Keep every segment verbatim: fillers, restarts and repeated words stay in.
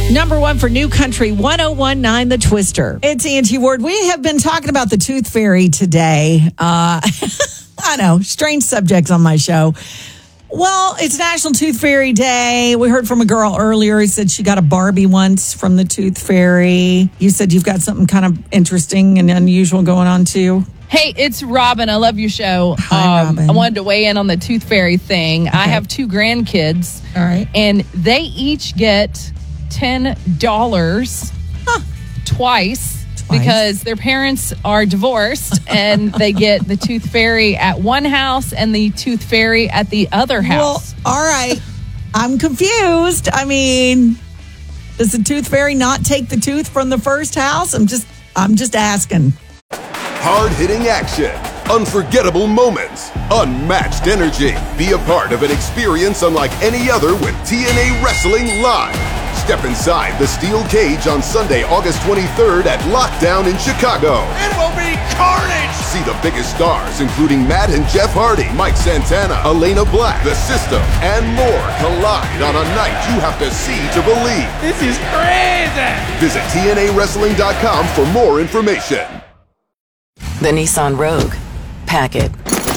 Number one for New Country, one oh one point nine The Twister. It's Angie Ward. We have been talking about the Tooth Fairy today. Uh, I know, strange subjects on my show. Well, it's National Tooth Fairy Day. We heard from a girl earlier who said she got a Barbie once from the Tooth Fairy. You said you've got something kind of interesting and unusual going on, too. Hey, it's Robin. I love your show. Hi, um, Robin. I wanted to weigh in on the Tooth Fairy thing. Okay. I have two grandkids. All right. And they each get ten dollars huh. twice, twice because their parents are divorced and they get the Tooth Fairy at one house and the Tooth Fairy at the other house. Well, all right. I'm confused. I mean, does the Tooth Fairy not take the tooth from the first house? I'm just, I'm just asking. Hard-hitting action, unforgettable moments, unmatched energy. Be a part of an experience unlike any other with T N A Wrestling Live. Step inside the steel cage on Sunday, August twenty-third at Lockdown in Chicago. It will be carnage! See the biggest stars, including Matt and Jeff Hardy, Mike Santana, Elena Black, The System, and more collide on a night you have to see to believe. This is crazy! Visit T N A wrestling dot com for more information. The Nissan Rogue. Pack it.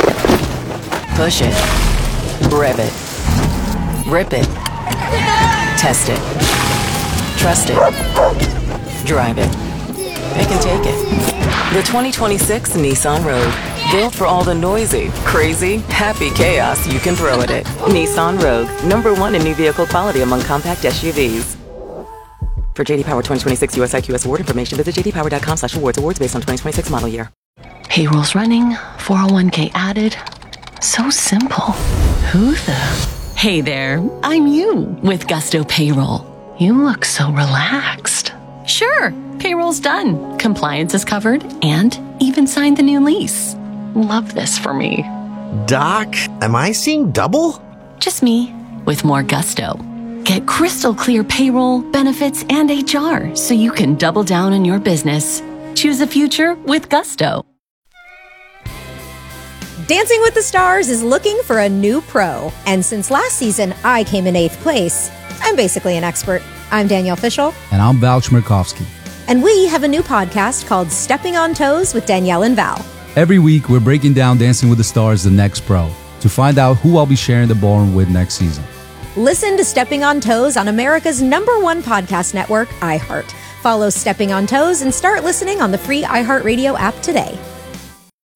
Push it. Rev it. Rip it. Test it. Trust it. Drive it. Pick and take it. The twenty twenty-six Nissan Rogue. Built for all the noisy, crazy, happy chaos you can throw at it. Nissan Rogue. Number one in new vehicle quality among compact S U Vs. For J D Power twenty twenty-six U S I Q S award information, visit j d power dot com slash awards. Awards based on twenty twenty-six model year. Payroll's running, four oh one k added. So simple. Who the... Hey there, I'm you with Gusto Payroll. You look so relaxed. Sure, payroll's done. Compliance is covered and even signed the new lease. Love this for me. Doc, am I seeing double? Just me with more gusto. Get crystal clear payroll, benefits, and H R so you can double down on your business. Choose a future with Gusto. Dancing with the Stars is looking for a new pro. And since last season, I came in eighth place. I'm basically an expert. I'm Danielle Fishel. And I'm Val Chmerkovskiy. And we have a new podcast called Stepping on Toes with Danielle and Val. Every week, we're breaking down Dancing with the Stars, the next pro, to find out who I'll be sharing the ballroom with next season. Listen to Stepping on Toes on America's number one podcast network, iHeart. Follow Stepping on Toes and start listening on the free iHeartRadio app today.